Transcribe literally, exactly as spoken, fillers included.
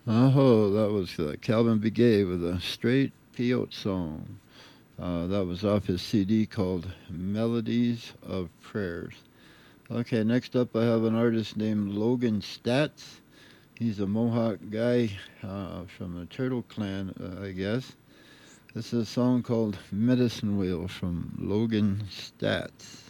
Oh, that was uh, Calvin Begay with a straight peyote song. Uh, that was off his C D called Melodies of Prayers. Okay, next up I have an artist named Logan Stats. He's a Mohawk guy uh, from the Turtle Clan, uh, I guess. This is a song called Medicine Wheel from Logan Stats.